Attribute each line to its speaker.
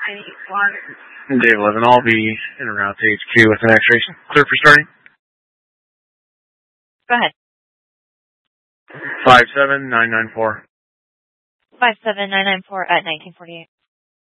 Speaker 1: Dave 11, I'll be in and around to HQ with an X-ray. Clear for starting?
Speaker 2: Go ahead.
Speaker 1: 57994.
Speaker 2: 57994 at 1948.